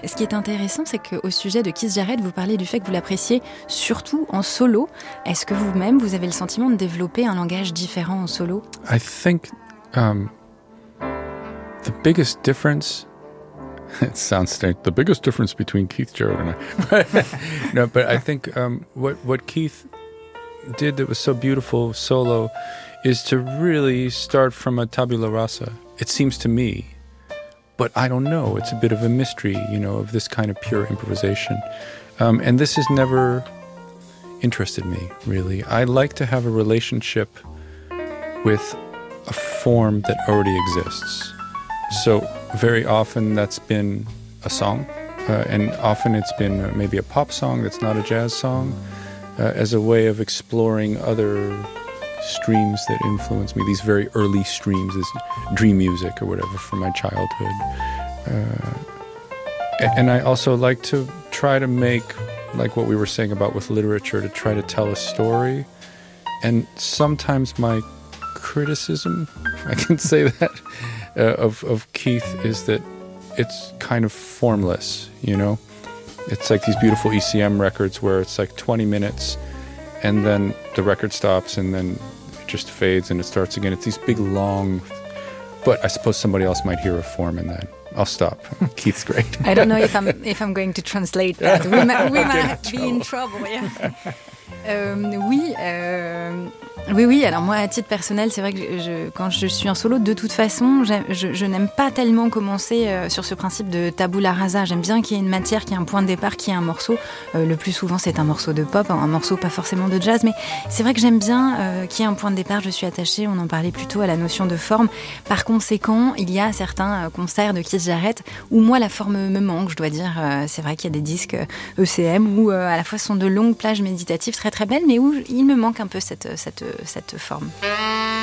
Ce qui est intéressant, c'est qu'au sujet de Keith Jarrett, vous parlez du fait que vous l'appréciez surtout en solo. Est-ce que vous-même, vous avez le sentiment de développer un langage différent en solo? I think the biggest difference... It sounds strange. The biggest difference between Keith Jarrett and I. No, but I think what Keith did that was so beautiful solo is to really start from a tabula rasa. It seems to me, but I don't know. It's a bit of a mystery, of this kind of pure improvisation. And this has never interested me, really. I like to have a relationship with a form that already exists. So very often that's been a song, and often it's been maybe a pop song that's not a jazz song, as a way of exploring other streams that influence me, these very early streams, this dream music or whatever from my childhood. And I also like to try to make, like what we were saying about with literature, to try to tell a story. And sometimes my criticism, if I can say that, of Keith is that it's kind of formless, It's like these beautiful ECM records where it's like 20 minutes and then the record stops and then it just fades and it starts again. It's these big, long... But I suppose somebody else might hear a form in that. I'll stop. Keith's great. I don't know if I'm going to translate that. We might be in trouble, yeah. Oui. Alors moi, à titre personnel, c'est vrai que quand je suis en solo, de toute façon, je n'aime pas tellement commencer sur ce principe de tabula rasa. J'aime bien qu'il y ait une matière, qu'il y ait un point de départ, qu'il y ait un morceau. Le plus souvent, c'est un morceau de pop, un morceau pas forcément de jazz, mais c'est vrai que j'aime bien qu'il y ait un point de départ. Je suis attachée, on en parlait plus tôt, à la notion de forme. Par conséquent, il y a certains concerts de Keith Jarrett où moi, la forme me manque, je dois dire. C'est vrai qu'il y a des disques ECM où à la fois ce sont de longues plages méditatives très très belles, mais où il me manque un peu cette forme.